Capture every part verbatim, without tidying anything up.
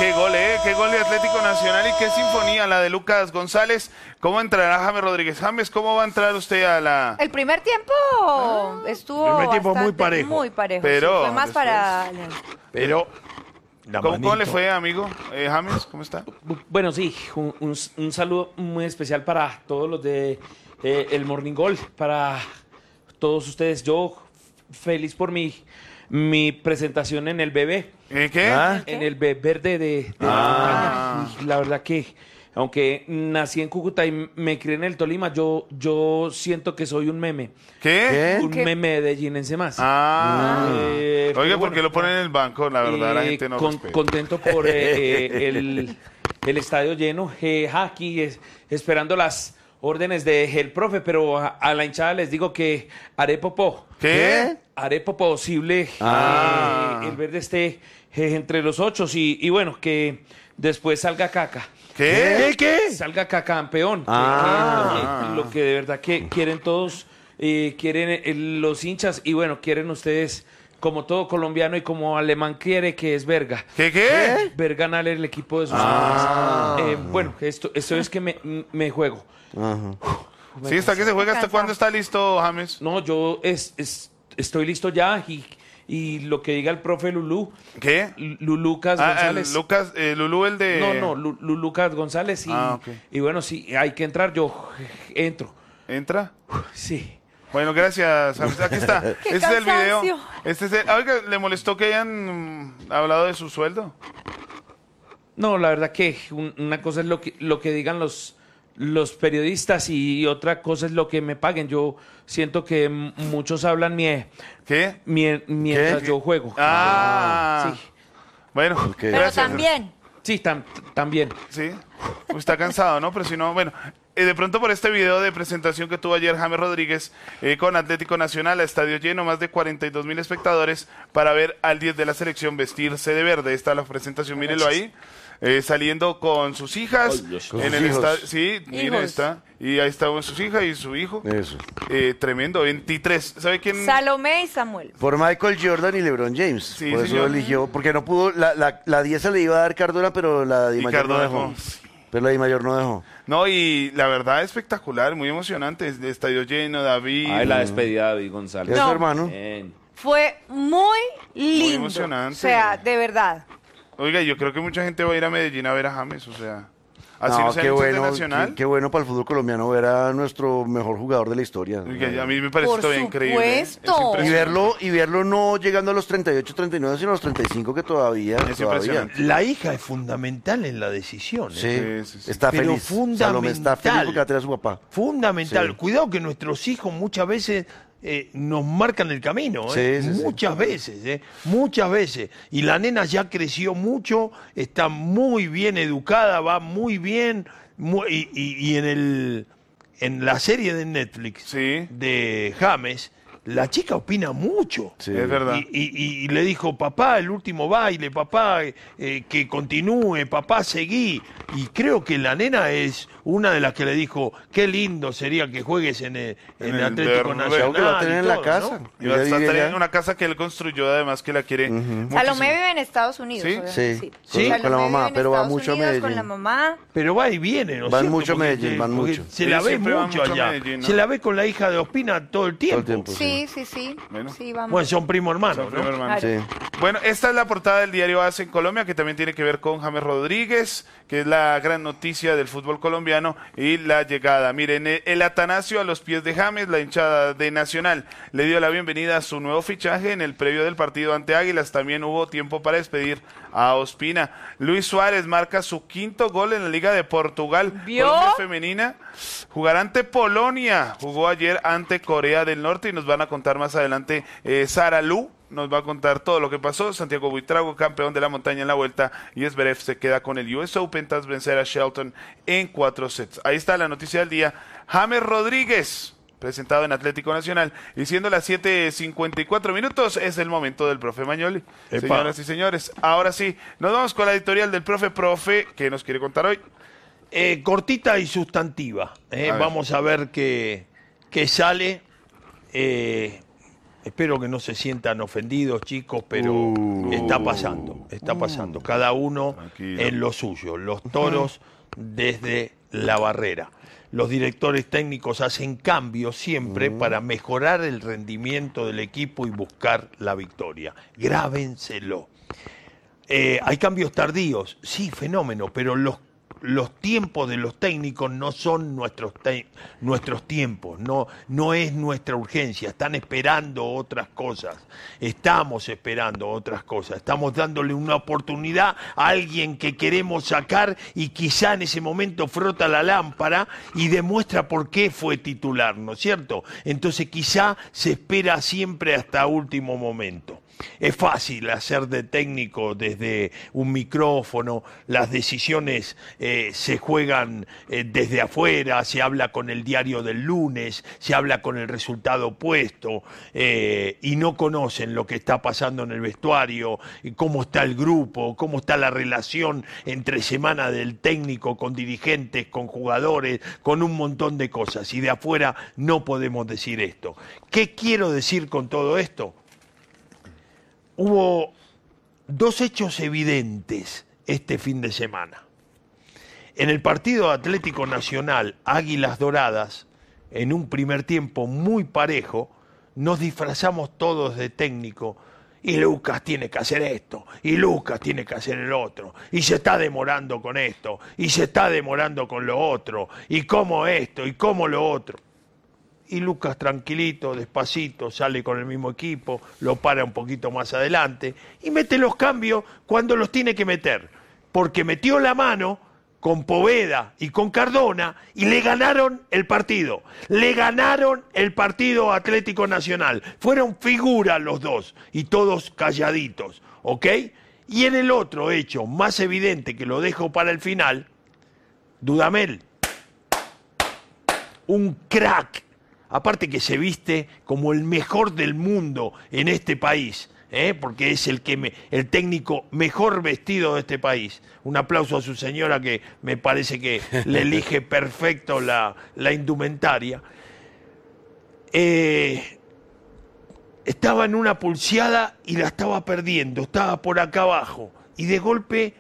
qué gol, ¿eh? Qué gol de Atlético Nacional y qué sinfonía la de Lucas González. ¿Cómo entrará James Rodríguez? James, ¿cómo va a entrar usted a la...? El primer tiempo estuvo El primer tiempo bastante, muy parejo. Muy parejo, Pero sí, fue más después- para... Pero la ¿Cómo, cómo le manito. fue, amigo? Eh, James, ¿cómo está? Bueno, sí, un, un- un saludo muy especial para todos los de eh, el Morning Goal, para todos ustedes. Yo feliz por mi, mi presentación en el bebé, ¿Eh, ¿Qué? ¿Ah? en el B verde de, de Ah. Montaña. Y la verdad que, aunque nací en Cúcuta y me crié en el Tolima, yo, yo siento que soy un meme. ¿Qué? ¿Qué? Un ¿Qué? meme medellinense más. Ah. Eh, Oiga, pero ¿por qué bueno, lo ponen en el banco? La verdad, la eh, gente no con- respeta. contento por eh, eh, el, el estadio lleno. Eh, aquí es- esperando las órdenes del profe, pero a, a la hinchada les digo que haré popó. ¿Qué? Haré posible Ah. eh, el verde esté eh, entre los ocho y, y bueno, que después salga caca. ¿Qué? ¿Qué? ¿Qué? Salga caca campeón. Ah. Que- que lo que de verdad que quieren todos, eh, quieren eh, los hinchas y bueno, quieren ustedes como todo colombiano y como alemán quiere que es verga. ¿Qué? ¿Qué? Ver ganar el equipo de sus Ah. amigos. Eh, bueno, esto, esto es que me, me juego. Sí, está que se juega. ¿Hasta Cansado. cuándo está listo, James? No, yo es, es- estoy listo ya y, y lo que diga el profe Lulú, ¿Qué? Lu- Lucas Ah, el González. Lucas, eh, Lulú, el de... No, no, Lu- Lu- Lucas González y, Ah, ok. y bueno, sí, hay que entrar, yo entro. ¿Entra? Sí. Bueno, gracias, James. Aquí está. Qué Este es el video. cansancio. Este es el... Oiga, ¿le molestó que hayan mm, hablado de su sueldo? No, la verdad que un- una cosa es lo que, lo que digan los, los periodistas y otra cosa es lo que me paguen. Yo siento que m- muchos hablan mie- ¿Qué? mie- mientras ¿Qué? yo juego. Ah. Sí, Bueno, Pero gracias. también, sí, tam- también. Sí. Pues está cansado, ¿no? Pero si no, bueno. eh, de pronto por este video de presentación que tuvo ayer James Rodríguez eh, con Atlético Nacional, a estadio lleno, más de cuarenta y dos mil espectadores para ver al diez de la selección vestirse de verde. Esta es la presentación, mírenlo ahí. eh, saliendo con sus hijas Ay, Dios. en Con el sus hijos. estadio. Sí, miren, Hijos. está. Y ahí está sus hijas y su hijo. Eso. Eh, tremendo, veintitrés. ¿Sabe quién? Salomé y Samuel. Por Michael Jordan y LeBron James. Sí, por eso señor. eligió, porque no pudo, la, la, la diez se le iba a dar Cardona, pero la Di Y Mayor no Cardona dejó. dejó. Pero la Di Mayor no dejó. No, y la verdad espectacular, muy emocionante. Es de estadio lleno, David. Ay, la despedida de David González. ¿Qué es No. su hermano? Bien. Fue muy lindo. emocionante. O sea, de verdad. Oiga, yo creo que mucha gente va a ir a Medellín a ver a James, o sea, así no, No, sea qué hinchas de bueno, Nacional. qué, qué bueno para el fútbol colombiano ver a nuestro mejor jugador de la historia. Oiga, a mí me parece Por todavía increíble. ¿eh? Es supuesto. Y impresionante. verlo, y verlo no llegando a los treinta y ocho, treinta y nueve, sino a los treinta y cinco que todavía. Es todavía. impresionante. La hija es fundamental en la decisión. ¿eh? Sí, Sí, sí, sí. está Pero feliz. Salomé está feliz fundamental. porque va a tener a su papá. Fundamental. Sí. Cuidado que nuestros hijos muchas veces eh, nos marcan el camino. ¿eh? Sí, sí, sí. muchas veces, ¿eh? muchas veces. Y la nena ya creció mucho, está muy bien educada, va muy bien. mu- y, y- y en el en la serie de Netflix Sí. de James, la chica opina mucho. Sí. Es verdad. Y, y- y le dijo, papá, el último baile, papá, eh, que continúe, papá, seguí. Y creo que la nena es una de las que le dijo, qué lindo sería que juegues en el, en En el el Atlético Bernabéu. Nacional. Creo que lo va a tener y en la todo, casa. ¿no? Y va a Ella estar vive en allá. una casa que él construyó, además que la quiere muchísimo. Salomé vive en Estados Unidos. ¿Sí? obviamente, Sí, Sí, Salomé con la mamá, vive en pero va Estados mucho a Unidos Medellín. con la mamá. Pero va y viene, ¿no es Van cierto? mucho a Porque- Medellín, van porque mucho. Se Sí, la ve siempre va mucho mucho a allá. Medellín, ¿no? Se la ve con la hija de Ospina todo el tiempo. tiempo. Sí, sí, sí. Bueno. Sí, vamos. Bueno, son primo hermanos, Son ¿no? primo hermano. Claro. Sí. Bueno, esta es la portada del diario A S en Colombia, que también tiene que ver con James Rodríguez, que es la gran noticia del fútbol colombiano y la llegada. Miren, eh, el Atanasio a los pies de James, la hinchada de Nacional, le dio la bienvenida a su nuevo fichaje en el previo del partido ante Águilas. También hubo tiempo para despedir a Ospina. Luis Suárez marca su quinto gol en la Liga de Portugal. ¿Vio? Colombia femenina jugará ante Polonia. Jugó ayer ante Corea del Norte y nos van a contar más adelante eh, Sara Lu. Nos va a contar todo lo que pasó. Santiago Buitrago, campeón de la montaña en la vuelta, y Zverev se queda con el U S Open tras vencer a Shelton en cuatro sets. Ahí está la noticia del día. James Rodríguez, presentado en Atlético Nacional. Y siendo las siete cincuenta y cuatro minutos, es el momento del profe Mañoli. Epa. Señoras y señores, ahora sí, nos vamos con la editorial del profe. Profe, ¿qué nos quiere contar hoy? Eh, cortita y sustantiva. eh. A ver. Vamos a ver qué, qué sale. Eh, Espero que no se sientan ofendidos, chicos, pero Uh. está pasando, está pasando. Cada uno Tranquilo. en lo suyo. Los Toros desde la barrera. Los directores técnicos hacen cambios siempre para mejorar el rendimiento del equipo y buscar la victoria. Grábenselo. Eh, hay cambios tardíos, sí, fenómeno, pero los, los tiempos de los técnicos no son nuestros, te- nuestros tiempos, no, no es nuestra urgencia, están esperando otras cosas, estamos esperando otras cosas, estamos dándole una oportunidad a alguien que queremos sacar y quizá en ese momento frota la lámpara y demuestra por qué fue titular, ¿no es cierto? Entonces quizá se espera siempre hasta último momento. Es fácil hacer de técnico desde un micrófono, las decisiones eh, se juegan eh, desde afuera, se habla con el diario del lunes, se habla con el resultado opuesto eh, y no conocen lo que está pasando en el vestuario, y cómo está el grupo, cómo está la relación entre semana del técnico con dirigentes, con jugadores, con un montón de cosas. Y de afuera no podemos decir esto. ¿Qué quiero decir con todo esto? Hubo dos hechos evidentes este fin de semana. En el partido Atlético Nacional, Águilas Doradas, en un primer tiempo muy parejo, nos disfrazamos todos de técnico y Lucas tiene que hacer esto, y Lucas tiene que hacer el otro, y se está demorando con esto, y se está demorando con lo otro, y cómo esto, y cómo lo otro. Y Lucas tranquilito, despacito, sale con el mismo equipo, lo para un poquito más adelante y mete los cambios cuando los tiene que meter. Porque metió la mano con Poveda y con Cardona y le ganaron el partido. Le ganaron el partido a Atlético Nacional. Fueron figuras los dos y todos calladitos, ¿ok? Y en el otro hecho, más evidente que lo dejo para el final, Dudamel, un crack. Aparte que se viste como el mejor del mundo en este país, ¿eh? Porque es el, que me, el técnico mejor vestido de este país. Un aplauso a su señora que me parece que le elige perfecto la, la indumentaria. Eh, estaba en una pulseada y la estaba perdiendo, estaba por acá abajo. Y de golpe,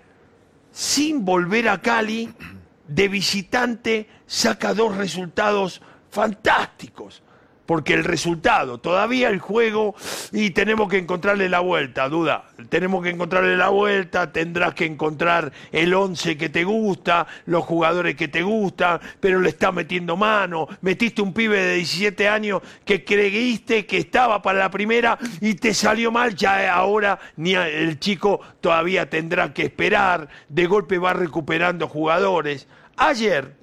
sin volver a Cali, de visitante saca dos resultados fantásticos, porque el resultado, todavía el juego, y tenemos que encontrarle la vuelta, Duda, tenemos que encontrarle la vuelta, tendrás que encontrar el once que te gusta, los jugadores que te gustan, pero le está metiendo mano, metiste un pibe de diecisiete años que creíste que estaba para la primera y te salió mal, ya ahora ni a- el chico todavía tendrá que esperar, de golpe va recuperando jugadores. Ayer,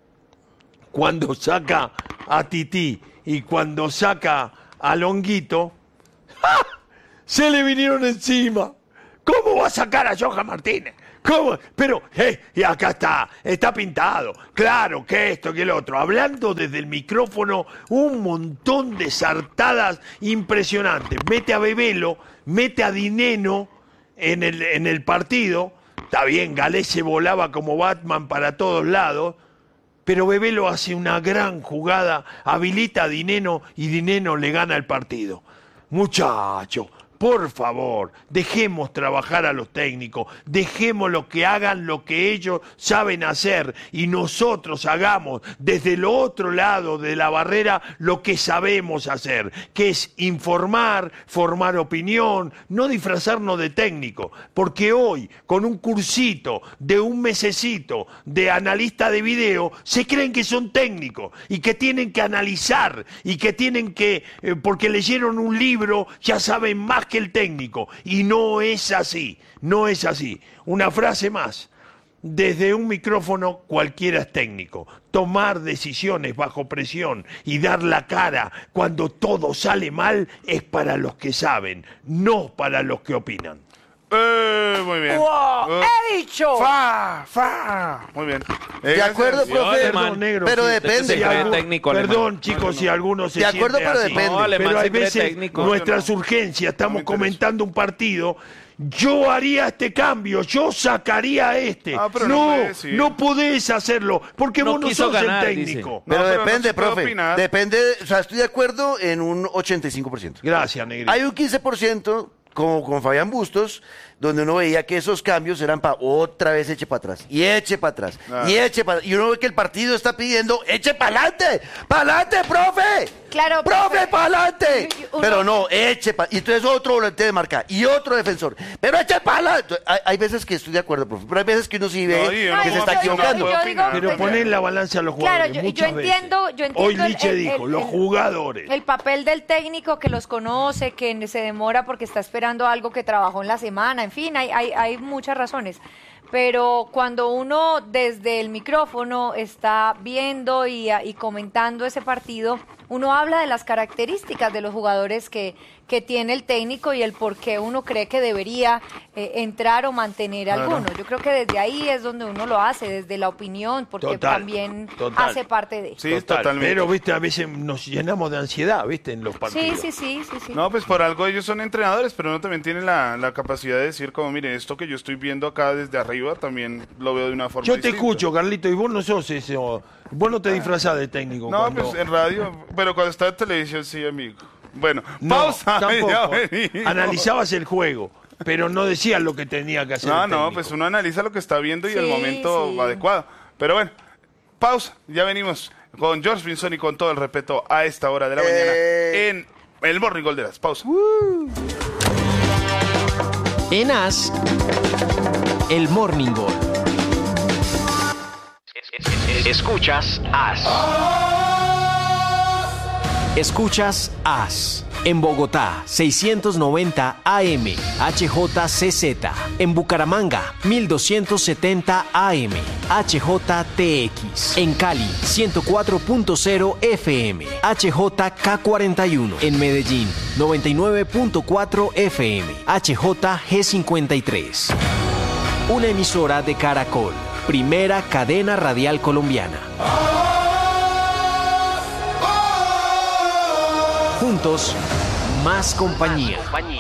cuando saca a Tití y cuando saca a Longuito, ¡ja! Se le vinieron encima. ¿Cómo va a sacar a Johan Martínez? ¿Cómo? Pero, eh, y acá está, está pintado. Claro que esto, que el otro. Hablando desde el micrófono, un montón de sartadas impresionantes. Mete a Bebelo, mete a Dineno en el, en el partido. Está bien, Galés se volaba como Batman para todos lados. Pero Bebelo hace una gran jugada, habilita a Dineno y Dineno le gana el partido. Muchacho, por favor, dejemos trabajar a los técnicos, dejemos lo que hagan lo que ellos saben hacer y nosotros hagamos desde el otro lado de la barrera lo que sabemos hacer, que es informar, formar opinión, no disfrazarnos de técnico, porque hoy con un cursito de un mesecito de analista de video se creen que son técnicos y que tienen que analizar y que tienen que, eh, porque leyeron un libro, ya saben más que el técnico, y no es así, no es así. Una frase más, desde un micrófono cualquiera es técnico. Tomar decisiones bajo presión y dar la cara cuando todo sale mal es para los que saben, no para los que opinan. Eh, muy bien. ¡Wow! Eh, ¡He dicho! fa, fa. Muy bien. Eh, De acuerdo, gracias. profe. Perdón, negro, pero sí. depende. Se cree algún- técnico, Perdón, alemán. chicos, si alguno se De acuerdo, siente pero así. depende. No, alemán Pero hay se cree veces técnico. nuestras No, urgencias, no me estamos interesa. comentando un partido yo haría este cambio, yo sacaría a este. Ah, pero no no, puede decir. no podés hacerlo, porque No vos no quiso sos ganar, el dice. técnico. Pero, No, pero no depende, se puede profe. opinar. Depende, o sea, estoy de acuerdo en un ochenta y cinco por ciento. Gracias, Negrito. Hay un quince por ciento, como con Fabián Bustos, donde uno veía que esos cambios eran para otra vez eche para atrás, y eche para atrás, Ah. y eche para y uno ve que el partido está pidiendo, eche para adelante, para adelante, profe. Claro, profe, profe. para adelante. Y- y uno- Pero no, eche para, y entonces otro volante de marca, y otro defensor, pero eche para adelante. Hay, hay veces que estoy de acuerdo, profe, pero hay veces que uno sí ve No, y uno que se como está aficionado equivocando. puede Yo opinar. digo, Pero pues, poner en la balanza a los Claro, jugadores yo- muchas yo entiendo- veces. yo entiendo Hoy el- Nietzsche el- dijo, el- los el- jugadores. El papel del técnico que los conoce, que se demora porque está esperando algo que trabajó en la semana, en fin, hay, hay, hay muchas razones. Pero cuando uno desde el micrófono está viendo y, y comentando ese partido, uno habla de las características de los jugadores que, que tiene el técnico y el por qué uno cree que debería eh, entrar o mantener Claro. alguno. Yo creo que desde ahí es donde uno lo hace, desde la opinión, porque Total, también total. hace parte de. Sí, Total, totalmente. Pero, viste, a veces nos llenamos de ansiedad, viste, en los Sí, partidos. sí, sí, sí, sí. No, pues por algo ellos son entrenadores, pero uno también tiene la, la capacidad de decir como, mire, esto que yo estoy viendo acá desde arriba también lo veo de una forma Yo te distinta. escucho, Carlito, y vos no sos eso. Vos no te disfrazás de técnico. No, cuando- pues en radio, pero cuando está en televisión sí, amigo. Bueno, No, pausa. tampoco. ya venimos. Analizabas el juego, pero no decías lo que tenía que hacer. No, el no, técnico. pues uno analiza lo que está viendo y el Sí, momento sí. adecuado. Pero bueno, pausa, ya venimos con George Pinzón y con todo el respeto a esta hora de la Eh. mañana en el Morning Gol de las Pausa. En As, el Morning Gol. Escuchas As. Escuchas As. En Bogotá, seiscientos noventa A M, H J C Z. En Bucaramanga, mil doscientos setenta A M, H J T X. En Cali, ciento cuatro punto cero F M, H J K cuarenta y uno. En Medellín, noventa y nueve punto cuatro F M, H J G cincuenta y tres. Una emisora de Caracol, primera cadena radial colombiana. Juntos, más compañía.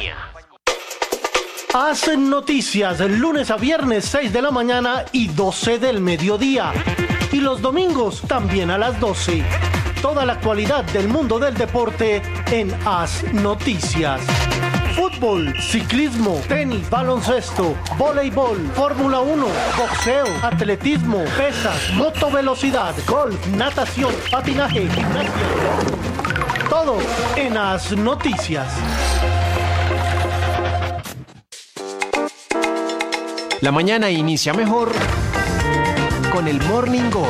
Hacen noticias lunes a viernes seis de la mañana y doce del mediodía. Y los domingos también a las doce. Toda la actualidad del mundo del deporte en Haz Noticias. Fútbol, ciclismo, tenis, baloncesto, voleibol, Fórmula uno, boxeo, atletismo, pesas, motovelocidad, golf, natación, patinaje, gimnasia. Todo en Haz Noticias. La mañana inicia mejor con el Morning Gol.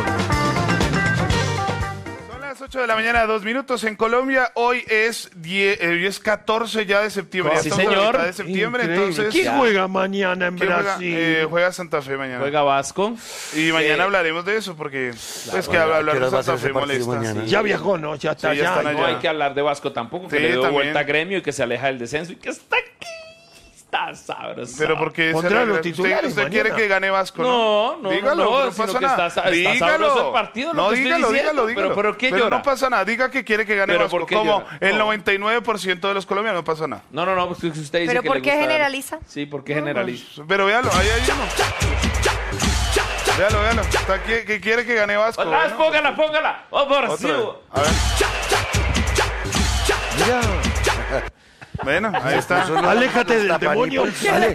Son las ocho de la mañana, dos minutos en Colombia. Hoy es, diez, eh, hoy es catorce ya de septiembre. Ya Sí, estamos a la señor. mitad de septiembre, Increíble. entonces... ¿Quién ya. juega mañana en ¿Quién juega? Brasil? Eh, juega Santa Fe mañana. Juega Vasco. Y mañana Eh, hablaremos de eso porque es que bueno, hablar ¿qué de horas va a Santa ser Fe ese partido molesta. mañana? Sí. Ya viajó, ¿no? Ya está Sí, ya allá. están No allá. hay que hablar de Vasco tampoco, que Sí, le dio también. vuelta a Gremio y que se aleja del descenso y que está aquí. Está sabroso. Pero porque Pondrá se los regresa. titulares usted, usted quiere mañana. que gane Vasco, ¿no? No, no, dígalo, no, no sino pasa que nada. está- está dígalo. sabroso el partido, lo no, que estoy dígalo, diciendo. dígalo, dígalo. Pero- pero ¿qué Pero llora? no pasa nada. Diga que quiere que gane ¿Pero Vasco. por qué Como llora? el No. noventa y nueve por ciento de los colombianos no pasa nada. No, no, no, pues que usted dice ¿Pero que por le qué gusta- generaliza? Sí, ¿por qué generaliza? Pero véalo, ahí hay uno. Véalo, véalo. Está aquí, que quiere que gane Vasco. Otra vez, bueno. póngala, póngala. Oh, por Otra sí. vez. A ver. Mirá, Bueno, ahí está. aléjate del demonio. Ale-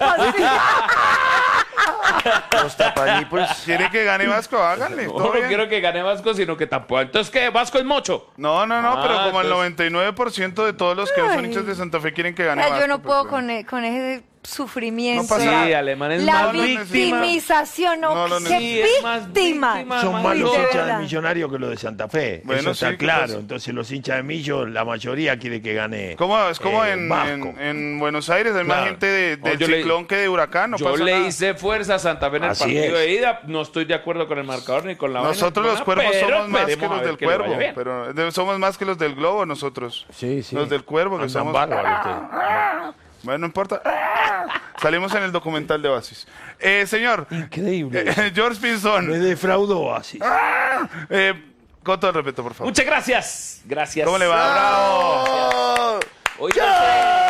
Los tapanípoles. ¿Quiere que gane Vasco? Háganle. No, todo no bien. quiero que gane Vasco, sino que tampoco. Entonces, ¿qué? ¿Vasco es mocho? No, no, no, Ah, pero como el entonces- noventa y nueve por ciento de todos los que no son Ay. hinchas de Santa Fe quieren que gane Ah, Vasco. yo no pues, puedo bueno. con, e- con ese sufrimiento. No pasa Sí, nada. Alemán es La más víctima. victimización, no, No lo qué necesito. Sí, es más víctima. víctima. Son Uy, más los de hinchas verdad. de Millonario que los de Santa Fe. Bueno, Eso está sí, ¿qué claro. pasa? Entonces los hinchas de Millo, la mayoría quiere que gane. ¿Cómo? Es como eh, en, Vasco. en, en Buenos Aires, hay más Claro. gente de, del yo le- ciclón que de huracán, no Yo pasa le nada. hice fuerza a Santa Fe en el Así partido es. de ida. No estoy de acuerdo con el marcador ni con la vaina, Nosotros los nada, cuervos pero somos más que esperemos a los ver del que le vaya cuervo, bien. pero de- somos más que los del globo nosotros. Sí, sí. Los del cuervo que Andan somos... bárbaros ustedes. Bueno, no importa. Salimos en el documental de Oasis. Eh, señor, Increíble. eh, George Me Pinzón, defraudó así. eh, con todo el respeto, por favor. Muchas gracias. Gracias. ¿Cómo le va? ¡Bravo! ¡Oh! Hoy ¡George!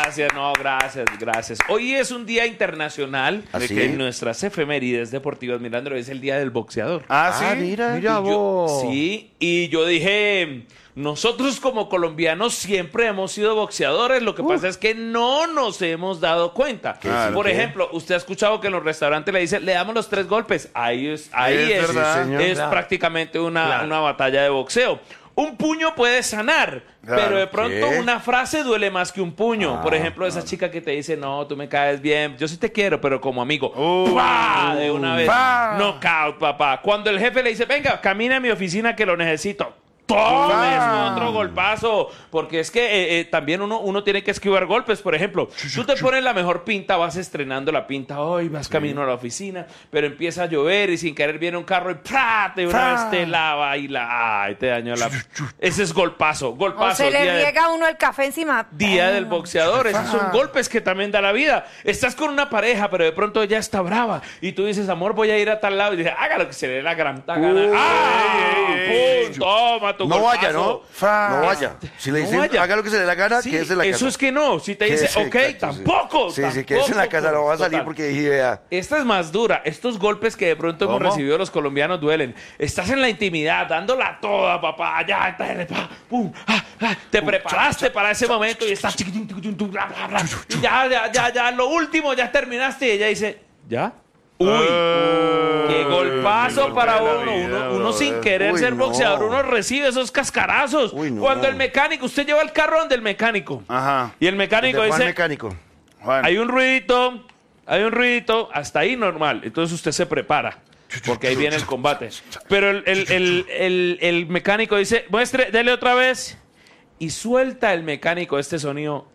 gracias, no, gracias, gracias. Hoy es un día internacional ¿Así? en nuestras efemérides deportivas, mirándolo, es el día del boxeador. Ah, sí. Ah, mira. Mira Y yo- vos. sí, y yo dije, nosotros como colombianos siempre hemos sido boxeadores, lo que pasa es que no nos hemos dado cuenta. Claro. Por ¿Qué? ejemplo, usted ha escuchado que en los restaurantes le dicen, le damos los tres golpes. Ahí es, ahí Es es, verdad. Sí, señor. es Claro. prácticamente una, Claro. una batalla de boxeo. Un puño puede sanar, Claro. pero de pronto ¿Qué? una frase duele más que un puño. Ah, Por ejemplo, esa chica que te dice, no, tú me caes bien, yo sí te quiero, pero como amigo. Uh, ¡Pah! De una vez. ¡Pah! Knockout, papá. Cuando el jefe le dice, venga, camina a mi oficina que lo necesito. Tome ¡Pah! otro golpazo. Porque es que eh, eh, también uno, uno tiene que esquivar golpes. Por ejemplo, tú te pones la mejor pinta, vas estrenando la pinta hoy, vas camino a la oficina, pero empieza a llover y sin querer viene un carro y ¡pra! De una ¡Pah! vez te lava y la ay, te dañó la. Ese es golpazo, golpazo. O se le día de- riega a uno el café encima. Día Ay, del no. boxeador, esos son golpes que también da la vida. Estás con una pareja, pero de pronto ella está brava y tú dices, amor, voy a ir a tal lado y dices, haga lo que se le dé la gran gana. ¡Ah! ey, ey, ¡Pum! Toma tu No golpazo. vaya, ¿no? Fa. No vaya. Si le No dicen, vaya. haga lo que se le dé la gana, Sí, quédese en la eso casa. es que no. Si te dice, Quédese, ok, exacto, sí. tampoco. Sí, sí, quédese en la tampoco, casa, no va a salir total. porque dije, vea. Esta es más dura. Estos golpes que de pronto hemos ¿Cómo? recibido los colombianos duelen. Estás en la intimidad, dándola toda, papá. Ya, dale, pa, pum, ah, ah. Te preparaste para ese momento y estás chiquitín, chiquitín, tu, bla, bla, bla. Y ya, ya, ya, ya, lo último, ya terminaste. Y ella dice, ¿ya? Uy, Uh, qué golpazo golpe para de la uno. vida, Uno, uno brother. sin querer Uy, ser no. boxeador, uno recibe esos cascarazos. Uy, no. Cuando el mecánico, usted lleva el carro donde el mecánico. Ajá. Y el mecánico ¿De cuál dice, mecánico? Juan. hay un ruidito, hay un ruidito, hasta ahí normal. Entonces usted se prepara, porque ahí viene el combate. Pero el, el- el- el- el mecánico dice, muestre, dele otra vez. Y suelta el mecánico este sonido.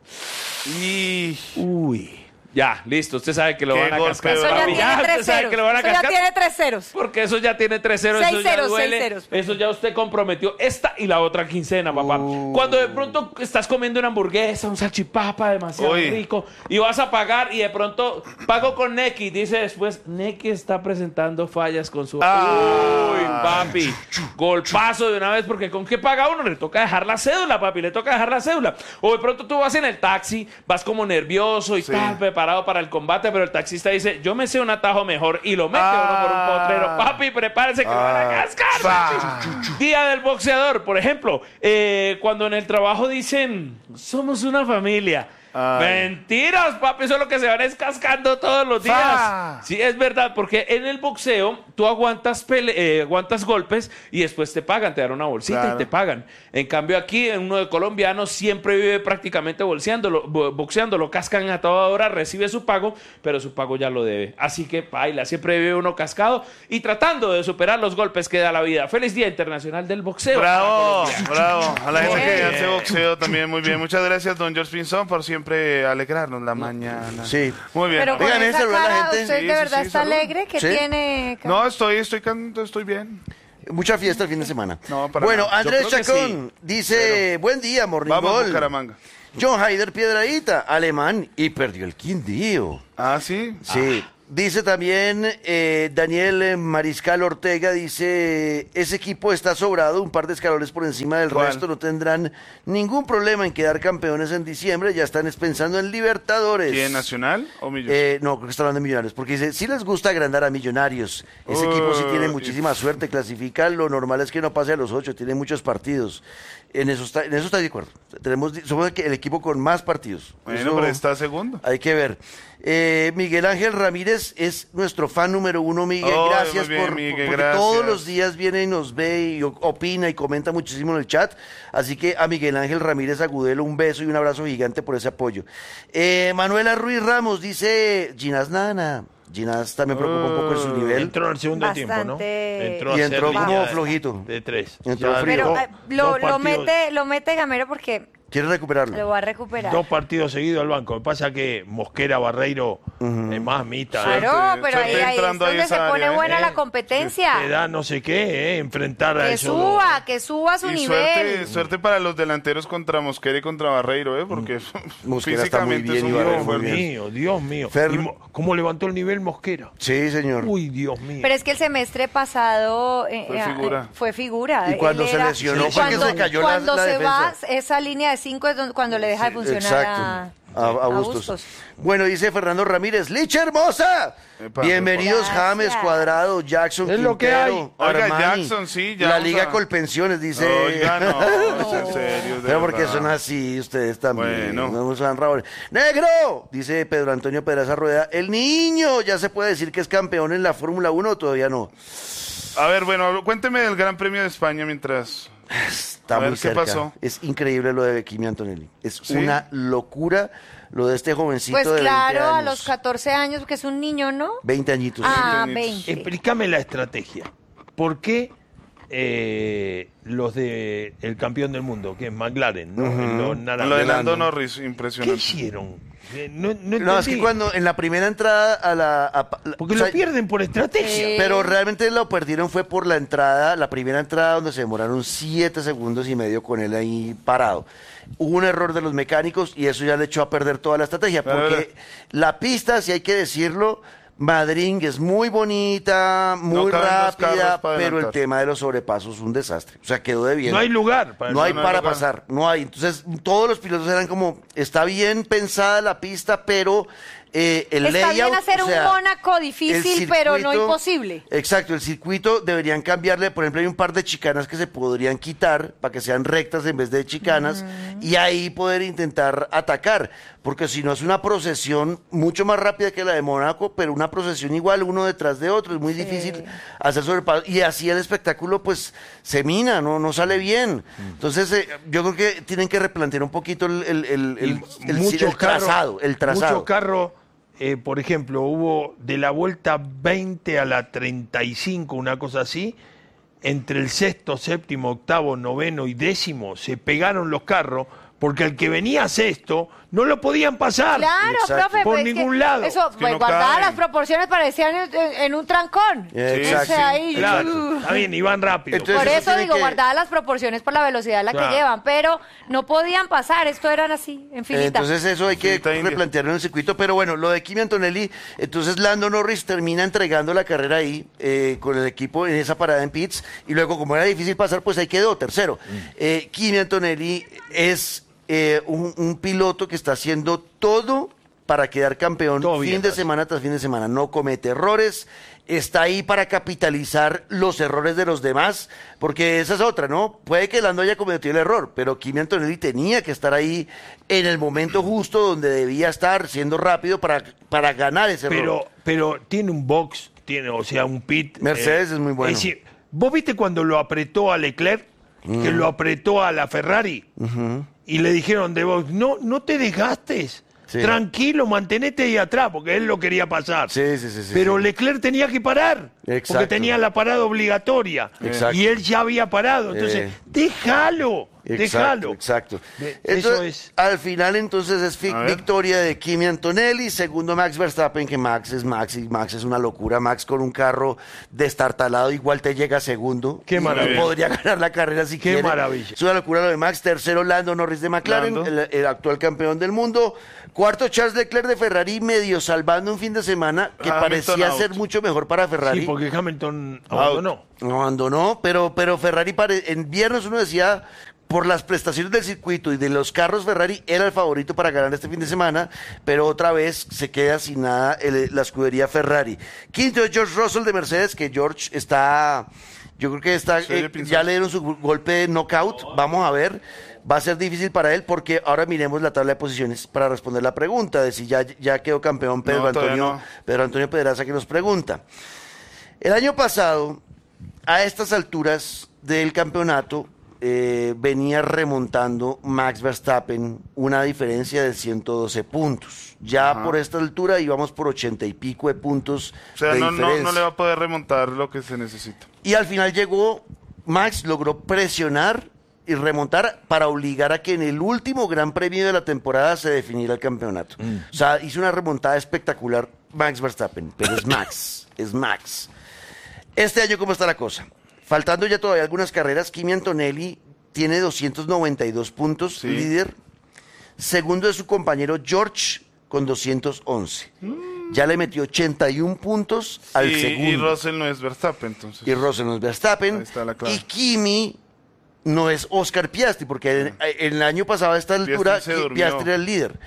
Y... Uy. Ya, listo. Usted sabe que lo Qué van a golpe, cascar. Eso ya Papi, tiene Ya, usted tres sabe ceros. que lo van a Eso ya cascar. tiene tres ceros. Porque eso ya tiene tres ceros, Seis eso ya ceros, duele. seis ceros. Eso ya usted comprometió esta y la otra quincena, papá. Cuando de pronto estás comiendo una hamburguesa, un salchipapa demasiado Uy. rico y vas a pagar y de pronto pago con Neki. Dice después, Neki está presentando fallas con su... Ah. Uy, papi. Golpazo de una vez porque ¿con qué paga uno? Le toca dejar la cédula, papi. Le toca dejar la cédula. O de pronto tú vas en el taxi, vas como nervioso y Sí. tal, preparado para el combate, pero el taxista dice, yo me sé un atajo mejor y lo mete Ah. uno por un potrero. Papi, prepárese que lo van a Ah. cascar. Fa. papi. Día del boxeador, por ejemplo, eh, cuando en el trabajo dicen, somos una familia. Ay. Mentiras, papi, eso es lo que se van escascando todos los días. Fa. Sí, es verdad, porque en el boxeo tú aguantas, pele- eh, aguantas golpes y después te pagan, te dan una bolsita Claro. y te pagan. En cambio aquí, en uno de colombiano siempre vive prácticamente boxeándolo, bo- boxeando, lo cascan a toda hora, recibe su pago, pero su pago ya lo debe. Así que baila, siempre vive uno cascado y tratando de superar los golpes que da la vida. Feliz Día Internacional del Boxeo. Bravo, para Colombia. bravo. A la gente que Bien. hace boxeo también, muy bien. Muchas gracias, don George Pinzón, por siempre alegrarnos la mañana. Sí. Muy bien. Pero con Dígame, esa saludar a la cara, gente. ¿usted Sí, de sí, verdad sí, está salud. alegre? ¿Qué Sí. tiene? No, estoy, estoy, can- estoy bien. Mucha fiesta el fin de semana. No, para bueno, nada. Andrés Yo creo que Chacón dice, buen día, Morning Vamos a Ball. Bucaramanga. John Haider Piedradita, alemán, y perdió el Quindío. Ah, sí. Sí. Dice también eh, Daniel eh, Mariscal Ortega, dice, ese equipo está sobrado, un par de escalones por encima del ¿Cuál? resto, no tendrán ningún problema en quedar campeones en diciembre, ya están es pensando en Libertadores. ¿Quién, Nacional o Millonarios? Eh, no, creo que está hablando de Millonarios, porque dice, si les gusta agrandar a Millonarios, ese equipo sí tiene Uy. muchísima suerte, clasifica, lo normal es que no pase a los ocho, tiene muchos partidos. En eso está, en eso está de acuerdo. Tenemos, somos el, que- el equipo con más partidos. Bueno, Eso pero está segundo. hay que ver. Eh, Miguel Ángel Ramírez es nuestro fan número uno, Miguel. Oh, gracias muy bien, por, Miguel, porque gracias. todos los días viene y nos ve y o- opina y comenta muchísimo en el chat. Así que a Miguel Ángel Ramírez Agudelo un beso y un abrazo gigante por ese apoyo. Eh, Manuela Ruiz Ramos dice, Ginás Nana. Ginás también preocupa un poco en su nivel. Entró en el segundo Bastante. tiempo, ¿no? Y a ser entró línea como de- flojito. De tres. Entró Ya frío. Pero dos- eh, lo, dos lo partidos- mete, lo mete Gamero porque ¿Quiere recuperarlo? lo va a recuperar. Dos partidos seguidos al banco. Lo que pasa es que Mosquera Barreiro es más mitad. ¿eh? Claro, pero ahí, Suerte ahí es entrando ahí donde se esa pone área, ¿eh? buena Eh, la competencia. Te da no sé qué, ¿eh? Enfrentar a Que esos suba, que suba su Y nivel. suerte, suerte para los delanteros contra Mosquera y contra Barreiro, ¿eh? Porque Mosquera está muy físicamente bien son y muy Barreiro dos. Dios muy bien. fuertes. mío, Dios mío. Fer- Y Mo- ¿Cómo levantó el nivel Mosquera? Sí, señor. Uy, Dios mío. Pero es que el semestre pasado eh, Fue eh, figura. eh, fue figura. Y cuando Él se era- lesionó y fue que cuando- se cayó la- Cuando la se defensa. va, esa línea de cinco es donde- cuando le deja de funcionar exacto. a, A, a A Bustos. Bustos. Bueno, dice Fernando Ramírez, Licha Hermosa. Epa, Bienvenidos Gracias. James Cuadrado, Jackson, Es lo que hay. Quintero, Oiga, Armani. Jackson, sí, ya La vamos Liga a- Colpensiones, dice. Oiga, no, es en serio. de Pero porque verdad. son así ustedes también. Bueno. No usan Raúl. ¡Negro! Dice Pedro Antonio Pedraza Rueda. El niño ya se puede decir que es campeón en la Fórmula uno o todavía no. A ver, bueno, cuénteme del Gran Premio de España mientras... Está A ver, muy ¿qué cerca. pasó? Es increíble lo de Kimi Antonelli. Es ¿Sí? una locura lo de este jovencito Pues de claro, veinte años. a los catorce años, porque es un niño, ¿no? veinte añitos. Ah, añitos. veinte. Explícame la estrategia. ¿Por qué eh, los de el campeón del mundo, que es McLaren, ¿no? Ujú. Los naranjas, Lo de Lando. Lando Norris, ¿qué impresionante. hicieron? Eh, No, no No, es que entendí. cuando en la primera entrada a la... a- la- Porque o sea, lo pierden por estrategia. Eh, Pero realmente lo perdieron fue por la entrada, la primera entrada donde se demoraron siete segundos y medio con él ahí parado. Hubo un error de los mecánicos y eso ya le echó a perder toda la estrategia, Pero, porque la pista, si hay que decirlo, Madrid es muy bonita, muy caben dos carros rápida, para pero el adelantar. tema de los sobrepasos es un desastre. O sea, quedó de bien. No hay lugar para No hay no hay para lugar. pasar, no hay. Entonces, todos los pilotos eran como, está bien pensada la pista, pero eh, el Está layout... bien hacer o un sea, Mónaco el difícil, pero no circuito- imposible. Exacto, el circuito deberían cambiarle, por ejemplo, hay un par de chicanas que se podrían quitar para que sean rectas en vez de chicanas y ahí poder intentar atacar, porque si no es una procesión mucho más rápida que la de Mónaco, pero una procesión igual uno detrás de otro, es muy difícil hacer sobrepaso y así el espectáculo pues se mina, no, no sale bien. Entonces eh, yo creo que tienen que replantear un poquito el, el, el, el- el- muchos el trazado, carros- el trazado. Muchos carros, eh, por ejemplo, hubo de la vuelta veinte a la treinta y cinco, una cosa así, entre el sexto, séptimo, octavo, noveno y décimo se pegaron los carros porque el que venía sexto no lo podían pasar. Claro, Exacto. profe, Por pues es que ningún lado. Eso, que pues, no guardadas caben. las proporciones parecían en, en- en un trancón. Exacto. O sea, ahí- Claro, está bien, iban rápido. Entonces, Por eso eso tiene digo, que- guardadas las proporciones por la velocidad a la Claro. que llevan, pero no podían pasar, esto eran así, en filita. Entonces eso hay que Filita india. replantearlo en el circuito, pero bueno, lo de Kimi Antonelli, entonces Lando Norris termina entregando la carrera ahí eh, con el equipo en esa parada en pits y luego como era difícil pasar, pues ahí quedó tercero. Eh, Kimi Antonelli es eh, un, un piloto que está haciendo todo para quedar campeón Todo bien, fin de así. semana tras fin de semana, no comete errores, está ahí para capitalizar los errores de los demás, porque esa es otra, ¿no? Puede que Lando haya cometido el error, pero Kimi Antonelli tenía que estar ahí en el momento justo donde debía estar, siendo rápido para, para ganar ese pero, error. pero tiene un box, tiene, o sea, un pit. Mercedes es muy bueno. decir, ¿vos viste cuando lo apretó a Leclerc? Que lo apretó a la Ferrari. Y le dijeron de box, no, no te desgastes. Sí. Tranquilo, mantenete ahí atrás, porque él lo quería pasar. Sí, sí, sí, sí, Pero sí. Leclerc tenía que parar, Exacto. porque tenía la parada obligatoria. Exacto. Y él ya había parado. Entonces, Eh. déjalo, déjalo. Exacto. De- Entonces, eso es. Al final, entonces, es fi- A ver. victoria de Kimi Antonelli. Segundo, Max Verstappen, que Max es Max y Max es una locura. Max con un carro destartalado, igual te llega segundo. Qué Y maravilla. podría ganar la carrera si Qué quiere. maravilla. Es una locura lo de Max. Tercero, Lando Norris de McLaren, Lando. el, el actual campeón del mundo. Cuarto, Charles Leclerc de Ferrari, medio salvando un fin de semana que Hamilton parecía out. ser mucho mejor para Ferrari. Sí, porque Hamilton abandonó. No abandonó, pero, pero Ferrari pare- en viernes uno decía, por las prestaciones del circuito y de los carros, Ferrari era el favorito para ganar este fin de semana, pero otra vez se queda sin nada el- la escudería Ferrari. Quinto es George Russell de Mercedes, que George está, yo creo que está, Se oye eh, pinzón. ya le dieron su golpe de knockout, vamos a ver. Va a ser difícil para él porque ahora miremos la tabla de posiciones para responder la pregunta de si ya, ya quedó campeón Pedro No, todavía Antonio, no. Pedro Antonio Pedraza que nos pregunta. El año pasado, a estas alturas del campeonato, eh, venía remontando Max Verstappen una diferencia de ciento doce puntos. Ya Ajá. por esta altura íbamos por ochenta y pico de puntos O sea, de no, no, diferencia. no le va a poder remontar lo que se necesita. Y al final llegó, Max logró presionar y remontar para obligar a que en el último gran premio de la temporada se definiera el campeonato. O sea, hizo una remontada espectacular Max Verstappen, pero es Max, es Max. Este año, ¿cómo está la cosa? Faltando ya todavía algunas carreras, Kimi Antonelli tiene doscientos noventa y dos puntos, Sí. líder. Segundo es su compañero George con doscientos once. Ya le metió ochenta y uno puntos al y, segundo. y Russell no es Verstappen, entonces. Y Russell no es Verstappen. Ahí está la clave. Y Kimi no es Oscar Piastri, porque en, en el año pasado a esta altura Piastri se Pi- durmió. Piastri era el líder.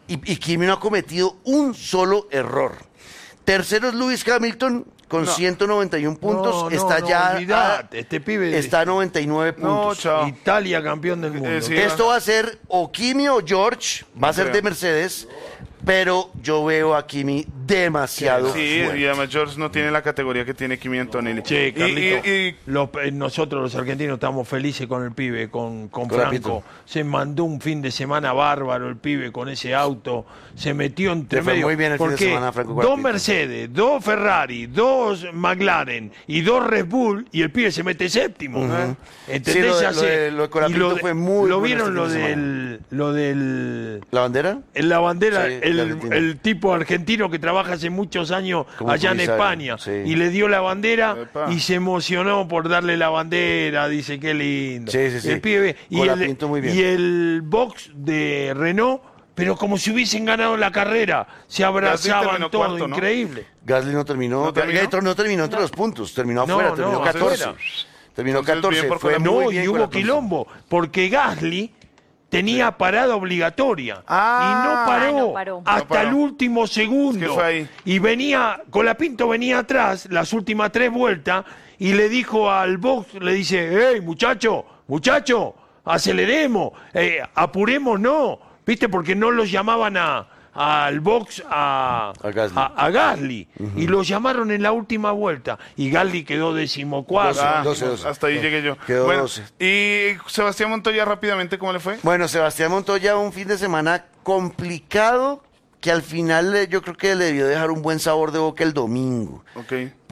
y, y Kimi no ha cometido un solo error. Tercero es Lewis Hamilton con No. ciento noventa y uno puntos. No, no, está no, ya olvidate, este pibe está a noventa y nueve No, puntos. chao. Italia campeón del mundo. Eh, sí. Esto va a ser o Kimi o George, va a ser de Mercedes, pero yo veo a Kimi demasiado Sí, fuerte. y además George no tiene la categoría que tiene Kimi Antonelli. Che, Y- Carlito, y- y- los- eh, nosotros los argentinos estamos felices con el pibe, con, con Con Franco. Lapito. Se mandó un fin de semana bárbaro el pibe con ese auto. Se metió entre Le fue medio. muy bien el fin de porque semana a Franco con dos Lapito. Mercedes, dos Ferrari, dos McLaren y dos Red Bull y el pibe se mete séptimo. ¿eh? ¿Entendés? Sí, lo de- Hace- lo de- lo de con y Lapito de- fue muy ¿Lo bueno vieron este lo fin de del, lo del ¿La bandera? en la bandera, Sí, el, la Argentina. el tipo argentino que trabaja hace muchos años Como allá en comisario, España sí. y le dio la bandera Epa. y se emocionó por darle la bandera, dice qué lindo. Sí, sí, sí. El pibe, y, Con el, Lapinto muy bien. y el box de Renault, pero como si hubiesen ganado la carrera, se abrazaban terminó todo, cuarto, ¿no? increíble. Gasly no terminó. ¿No terminó? Gasly no terminó entre los puntos, terminó No, afuera, no, terminó afuera. catorce. Terminó Entonces, catorce. bien por Fue Colombia. muy No, bien y con hubo la posición. quilombo, porque Gasly tenía parada obligatoria Ah. y no paró, Ah, no paró. hasta No paró. el último segundo. ¿Qué fue ahí? Y venía, Colapinto venía atrás las últimas tres vueltas y le dijo al box, le dice, hey muchacho, muchacho, aceleremos, eh, apuremos, no, viste, porque no los llamaban a al box a, A Gasly. a- a Gasly. Y lo llamaron en la última vuelta y Gasly quedó decimocuarto. Ah, doce, doce. hasta ahí llegué yo. Quedó Bueno, doce. y Sebastián Montoya, rápidamente, ¿cómo le fue? Bueno, Sebastián Montoya, un fin de semana complicado que al final eh, yo creo que le debió dejar un buen sabor de boca el domingo. Ok.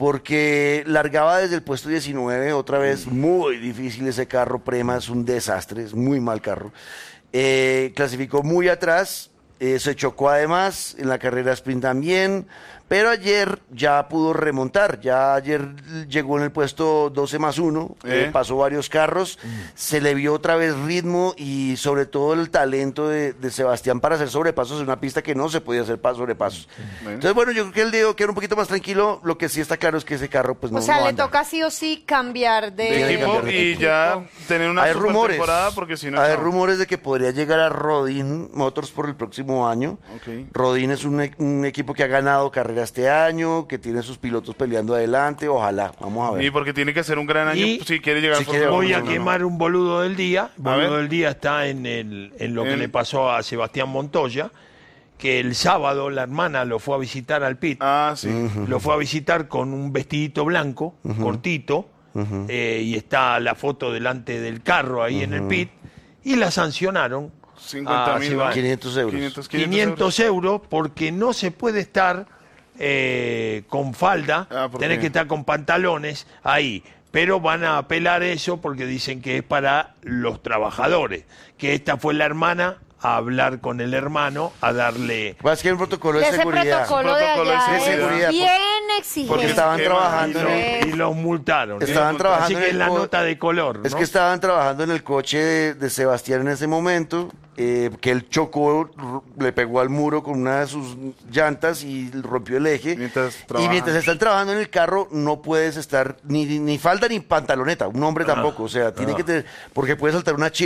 Porque largaba desde el puesto diecinueve, otra vez muy difícil ese carro, Prema es un desastre, es muy mal carro. Eh, clasificó muy atrás, eh, se chocó además en la carrera sprint también, pero ayer ya pudo remontar, ya ayer llegó en el puesto doce más uno, Eh. eh, pasó varios carros, se le vio otra vez ritmo y sobre todo el talento de, de Sebastián para hacer sobrepasos en una pista que no se podía hacer pa- sobrepasos. Bueno. Entonces bueno, yo creo que él dijo que era un poquito más tranquilo, lo que sí está claro es que ese carro pues no O sea, no le anda. toca sí o sí cambiar de, De Tiene que equipo cambiar de y equipo. ya tener una Hay super rumores, temporada, porque si no... hay chao. rumores de que podría llegar a Rodin Motors por el próximo año. Ok. Rodin es un, e- un equipo que ha ganado carrera este año, que tiene sus pilotos peleando adelante, ojalá, vamos a ver. Y porque tiene que ser un gran año Y si quiere llegar si a Fórmula quiere, uno, Voy a ¿no? quemar un boludo del día. El A boludo ver. del día está en, el, en lo que En- le pasó a Sebastián Montoya, que el sábado la hermana lo fue a visitar al pit. Ah, sí. Lo fue a visitar con un vestidito blanco, cortito, eh, y está la foto delante del carro ahí en el pit, y la sancionaron cincuenta a mil, Seba- ¿no? quinientos euros. quinientos, quinientos euros porque no se puede estar eh, con falda, Ah, ¿por tenés qué? que estar con pantalones ahí. Pero van a apelar eso porque dicen que es para los trabajadores, que esta fue la hermana a hablar con el hermano, a darle... Pues es que hay un protocolo de ese seguridad. protocolo de Protocolo de allá seguridad. es bien Porque exigente. estaban Qué trabajando en maravilla. el, Y los multaron. ¿eh? Estaban trabajando Así en que el es la co- nota de color. Es ¿no? que estaban trabajando en el coche de, de Sebastián en ese momento, eh, que él chocó, r- le pegó al muro con una de sus llantas y rompió el eje. Mientras y trabajan. mientras están trabajando en el carro, no puedes estar ni, ni falda ni pantaloneta, un hombre tampoco. O sea, tiene que tener, porque puede saltar una china.